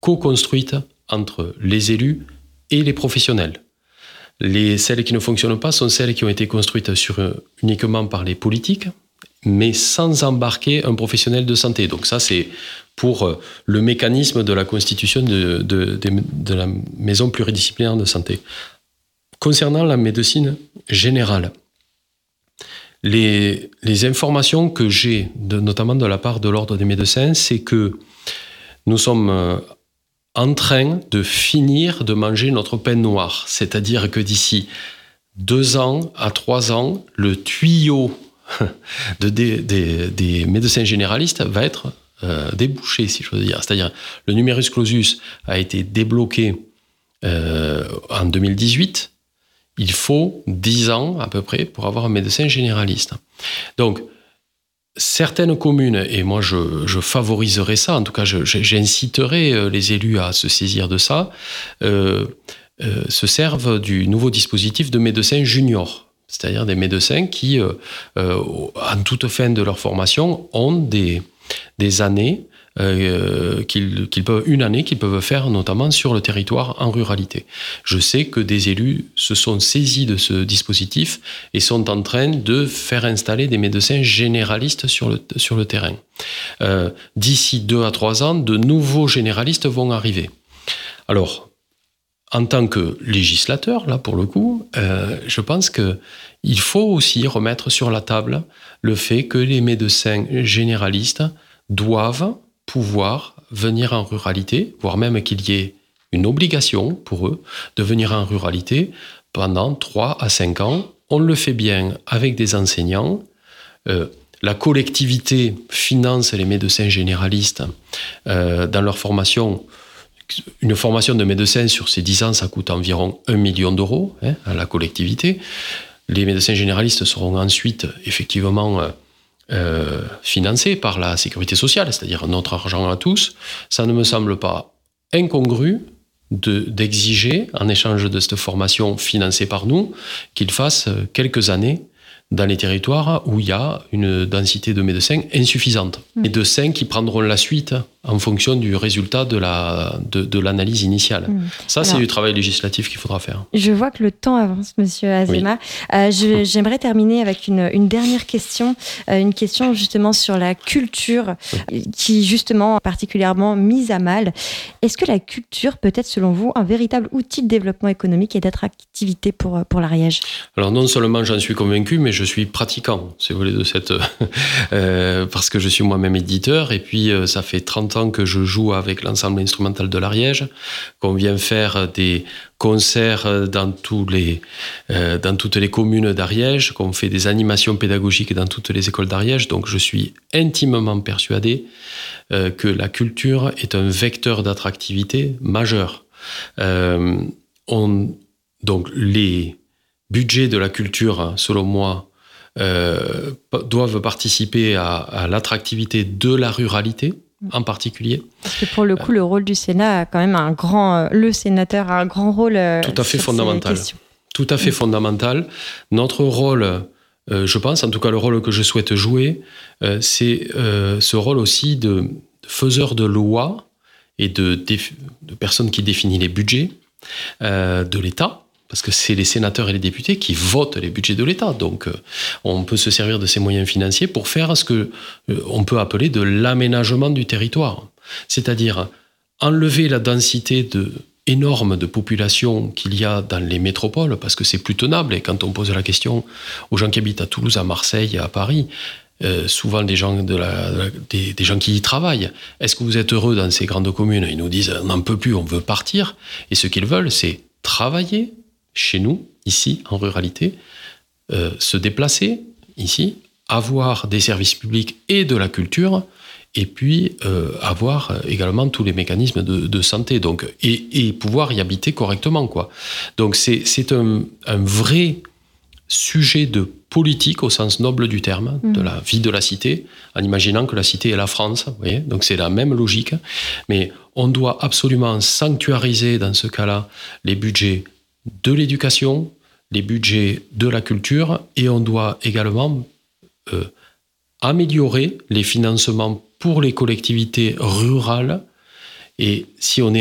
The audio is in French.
co-construite entre les élus et les professionnels. Celles qui ne fonctionnent pas sont celles qui ont été construites uniquement par les politiques, mais sans embarquer un professionnel de santé. Donc ça, c'est pour le mécanisme de la constitution de la maison pluridisciplinaire de santé. Concernant la médecine générale, les informations que j'ai, notamment de la part de l'Ordre des médecins, c'est que nous sommes en train de finir de manger notre pain noir. C'est-à-dire que d'ici 2 ans à 3 ans, le tuyau des médecins généralistes va être débouché, si je veux dire. C'est-à-dire le numerus clausus a été débloqué en 2018. Il faut 10 ans à peu près pour avoir un médecin généraliste. Donc, certaines communes, et moi je favoriserai ça, en tout cas j'inciterai les élus à se saisir de ça, se servent du nouveau dispositif de médecins juniors. C'est-à-dire des médecins qui, en toute fin de leur formation, ont des années une année qu'ils peuvent faire notamment sur le territoire en ruralité. Je sais que des élus se sont saisis de ce dispositif et sont en train de faire installer des médecins généralistes sur le terrain. D'ici 2 à 3 ans, de nouveaux généralistes vont arriver. Alors, en tant que législateur, là pour le coup, je pense qu'il faut aussi remettre sur la table le fait que les médecins généralistes doivent pouvoir venir en ruralité, voire même qu'il y ait une obligation pour eux de venir en ruralité pendant 3 à 5 ans. On le fait bien avec des enseignants. La collectivité finance les médecins généralistes dans leur formation. Une formation de médecin sur ces 10 ans, ça coûte environ 1 million d'euros à la collectivité. Les médecins généralistes seront ensuite effectivement financés par la sécurité sociale, c'est-à-dire notre argent à tous. Ça ne me semble pas incongru d'exiger, en échange de cette formation financée par nous, qu'ils fassent quelques années dans les territoires où il y a une densité de médecins insuffisante. Et de 5 qui prendront la suite en fonction du résultat de l'analyse initiale. Ça, c'est du travail législatif qu'il faudra faire. Je vois que le temps avance, Monsieur Azéma. Oui. J'aimerais terminer avec une dernière question, une question justement sur la culture, qui justement particulièrement mise à mal. Est-ce que la culture peut être, selon vous, un véritable outil de développement économique et d'attractivité pour l'Ariège ? Alors non seulement j'en suis convaincu, mais je suis pratiquant, si vous voulez, de cette... parce que je suis moi-même éditeur, et puis ça fait 30 ans que je joue avec l'ensemble instrumental de l'Ariège, qu'on vient faire des concerts dans toutes les communes d'Ariège, qu'on fait des animations pédagogiques dans toutes les écoles d'Ariège. Donc je suis intimement persuadé que la culture est un vecteur d'attractivité majeur. Donc les budgets de la culture, selon moi, doivent participer à l'attractivité de la ruralité, en particulier. Parce que pour le coup, le rôle du Sénat a quand même le sénateur a un grand rôle tout à fait fondamental. Tout à fait fondamental. Notre rôle, je pense, en tout cas le rôle que je souhaite jouer, c'est ce rôle aussi de faiseur de loi et de personne qui définit les budgets de l'État. Parce que c'est les sénateurs et les députés qui votent les budgets de l'État. Donc, on peut se servir de ces moyens financiers pour faire ce qu'on peut appeler de l'aménagement du territoire. C'est-à-dire enlever la densité énorme de population qu'il y a dans les métropoles, parce que c'est plus tenable. Et quand on pose la question aux gens qui habitent à Toulouse, à Marseille, à Paris, souvent des gens qui y travaillent, est-ce que vous êtes heureux dans ces grandes communes ? Ils nous disent on n'en peut plus, on veut partir. Et ce qu'ils veulent, c'est travailler chez nous, ici, en ruralité, se déplacer ici, avoir des services publics et de la culture, et puis avoir également tous les mécanismes de santé, donc, et pouvoir y habiter correctement, quoi. Donc c'est un vrai sujet de politique au sens noble du terme, de la vie de la cité, en imaginant que la cité est la France, vous voyez, donc c'est la même logique, mais on doit absolument sanctuariser dans ce cas-là les budgets de l'éducation, les budgets de la culture, et on doit également améliorer les financements pour les collectivités rurales Et si on est